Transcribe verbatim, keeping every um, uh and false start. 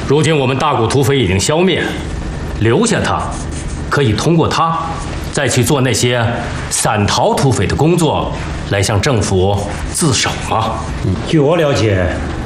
如今我们大股土匪已经消灭，留下他，可以通过他，再去做那些散逃土匪的工作，来向政府自首吗？ 据我了解，